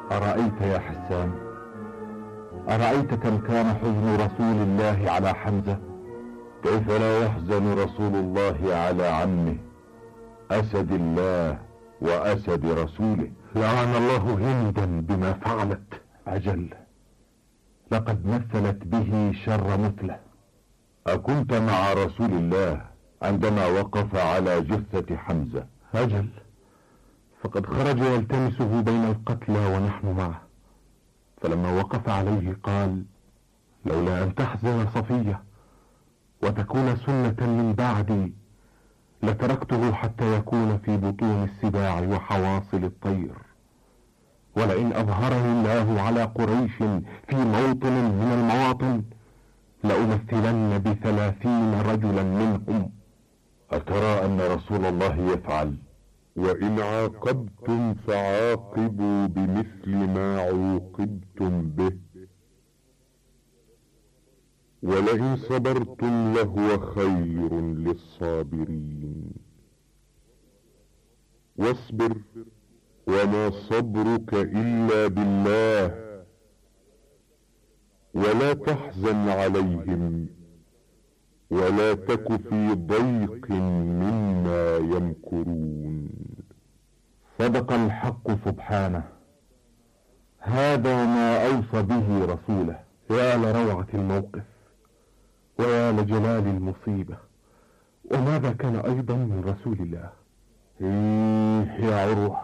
أرأيت يا حسان، أرأيت كم كان حزن رسول الله على حمزة؟ كيف لا يحزن رسول الله على عمه أسد الله وأسد رسوله؟ لعن الله هندا بما فعلت. أجل، لقد مثلت به شر مثله. أكنت مع رسول الله عندما وقف على جثة حمزة؟ أجل، فقد خرج يلتمسه بين القتلى ونحن معه، فلما وقف عليه قال: لولا أن تحزن صفية وتكون سنة من بعدي لتركته حتى يكون في بطون السباع وحواصل الطير، ولئن أظهره الله على قريش في موطن من المواطن لأمثلن ب30 رجلا منهم. أترى أن رسول الله يفعل؟ وإن عاقبتم فعاقبوا بمثل ما عوقبتم به، ولئن صبرتم لهو خير للصابرين. واصبر وما صبرك إلا بالله، ولا تحزن عليهم ولا تك في ضيق مما يمكرون. صدق الحق سبحانه، هذا ما أوصى به رسوله. يا لروعة الموقف ويا لجلال المصيبة. وماذا كان أيضا من رسول الله؟ يا عروة،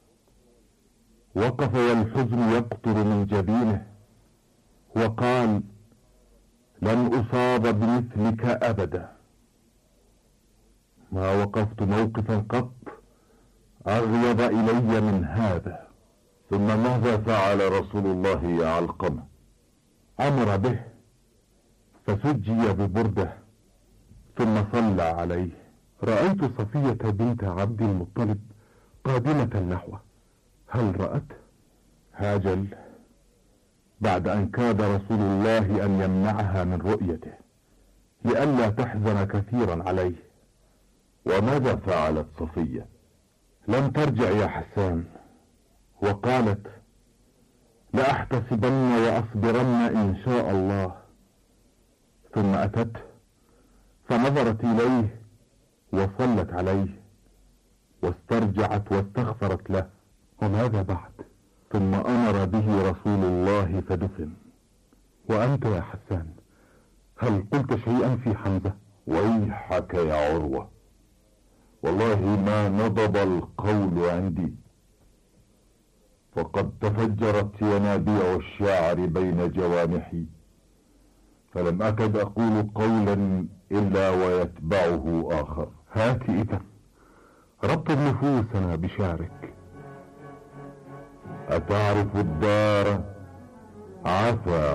وقف والحزن يقطر من جبينه وقال: لن أصاب بمثلك أبدا، ما وقفت موقفا قط أغيظ إلي من هذا. ثم ماذا فعل رسول الله يا علقمة؟ أمر به فسجي ببردة ثم صلى عليه. رأيت صفية بنت عبد المطلب قادمة نحوه، هل رأت؟ هاجل، بعد أن كاد رسول الله أن يمنعها من رؤيته لئلا تحزن كثيرا عليه. وماذا فعلت صفية؟ لم ترجع يا حسان، وقالت: لأحتسبن وأصبرن إن شاء الله. ثم أتت فنظرت إليه وصلت عليه واسترجعت واستغفرت له. وماذا بعد؟ ثم أمر به رسول الله فدفن. وأنت يا حسان، هل قلت شيئا في حمزة؟ ويحك يا عروة، والله ما نضب القول عندي، فقد تفجرت ينابيع الشعر بين جوانحي، فلم أكد أقول قولا إلا ويتبعه آخر. هات إذا، ربط نفوسنا بشعرك. أتعرف الدار عفا